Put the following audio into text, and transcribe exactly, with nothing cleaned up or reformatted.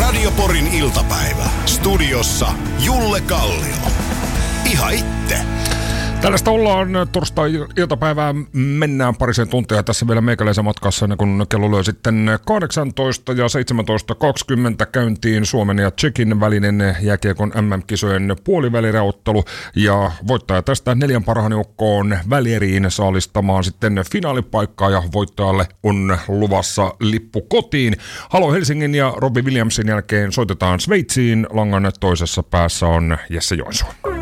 Radio Porin iltapäivä. Studiossa Julle Kallio. Ihan itse. Tällaista ollaan torstai-iltapäivää, mennään parisen tuntia tässä vielä meikäläisen matkassa, ennen kuin kello lyö sitten kahdeksantoista ja seitsemäntoista kaksikymmentä käyntiin Suomen ja Tšekin välinen jääkiekon M M-kisojen puolivälirauttelu. Ja voittaja tästä neljän parhaan joukkoon välieriin saalistamaan sitten finaalipaikkaa ja voittajalle on luvassa lippu kotiin. Halo Helsingin ja Robbie Williamsin jälkeen soitetaan Sveitsiin. Langan toisessa päässä on Jesse Joensuu.